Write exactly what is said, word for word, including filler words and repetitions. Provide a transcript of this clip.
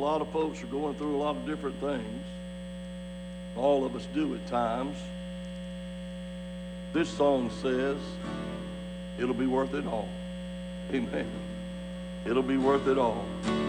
lot of folks are going through a lot of different things. All of us do at times. This song says, it'll be worth it all. Amen. It'll be worth it all.